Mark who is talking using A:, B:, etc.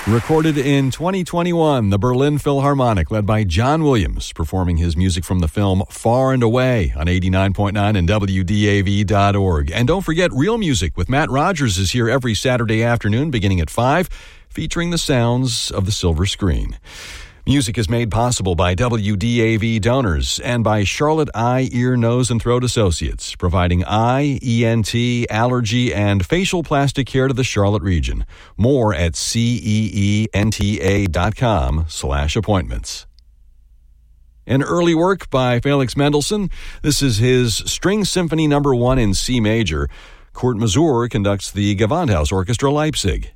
A: Recorded in 2021, the Berlin Philharmonic, led by John Williams, performing his music from the film Far and Away on 89.9 and WDAV.org. And don't forget, Real Music with Matt Rogers is here every Saturday afternoon beginning at 5, featuring the sounds of the silver screen. Music is made possible by WDAV donors and by Charlotte Eye, Ear, Nose, and Throat Associates, providing eye, ENT, allergy, and facial plastic care to the Charlotte region. More at ceenta.com/appointments. An early work by Felix Mendelssohn. This is his String Symphony No. 1 in C major. Kurt Masur conducts the Gewandhaus Orchestra Leipzig.